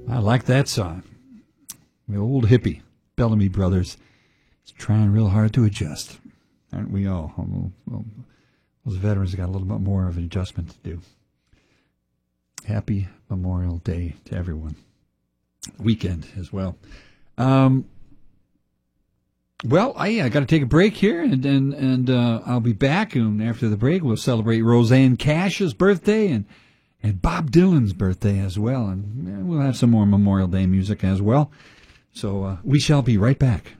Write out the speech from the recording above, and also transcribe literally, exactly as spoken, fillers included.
I like that song. The old hippie, Bellamy Brothers, is trying real hard to adjust. Aren't we all? Well, well, those veterans got a little bit more of an adjustment to do. Happy Memorial Day to everyone. Weekend as well. Um, well, I, I got to take a break here, and and, and uh, I'll be back. And after the break, we'll celebrate Roseanne Cash's birthday and, and Bob Dylan's birthday as well. And we'll have some more Memorial Day music as well. So uh, we shall be right back.